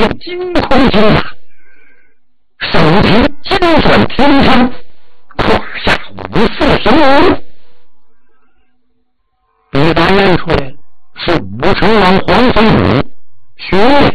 就惊恐惊讶，手提金转天窗，胯下54神武。比达认出来是武成王黄飞虎兄弟。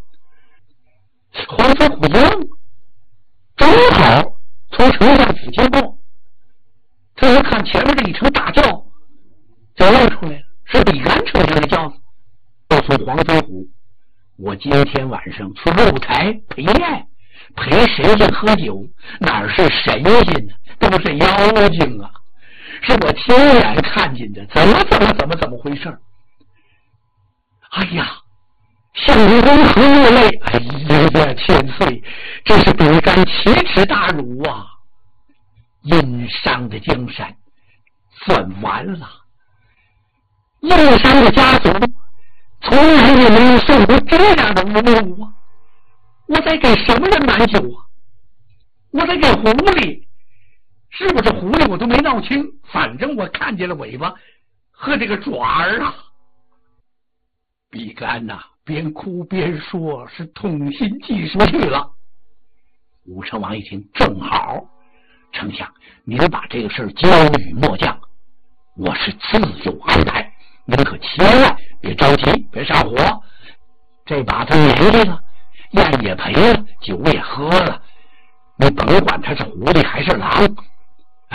黄飞虎一愣，正好从丞相府经过，他一看前面这一乘大轿，就认出来了，是比干丞相的轿子，告诉黄飞虎，我今天晚上去露台陪宴，陪神仙喝酒，哪是神仙呢？都是妖精啊！是我亲眼看见的，怎么回事？哎呀，相公为何落泪？哎呀，千岁，这是比干奇耻大辱啊！殷商的江山算完了，殷商的家族从来也没有受过这样的侮辱啊！我在给什么人买酒啊？我在给狐狸，是不是狐狸我都没闹清，反正我看见了尾巴和这个爪儿啊！比干呐，边哭边说，是痛心疾首去了。武成王一听，正好，丞相，您把这个事交与末将，我是自有安排，您可千万别着急，别上火。这把他年纪了，宴也陪了，酒也喝了，你甭管他是狐狸还是狼，